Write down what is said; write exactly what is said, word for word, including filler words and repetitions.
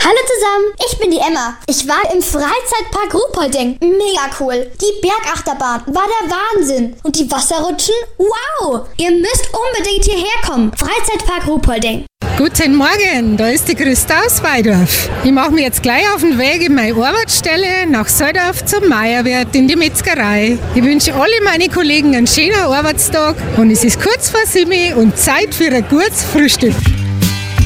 Hallo zusammen, ich bin die Emma. Ich war im Freizeitpark Ruhpolding. Mega cool. Die Bergachterbahn war der Wahnsinn. Und die Wasserrutschen? Wow! Ihr müsst unbedingt hierher kommen. Freizeitpark Ruhpolding. Guten Morgen, da ist die Christa aus Weidorf. Ich mache mich jetzt gleich auf den Weg in meine Arbeitsstelle nach Seudorf zum Meierwirt in die Metzgerei. Ich wünsche alle meine Kollegen einen schönen Arbeitstag und es ist kurz vor sieben und Zeit für ein gutes Frühstück.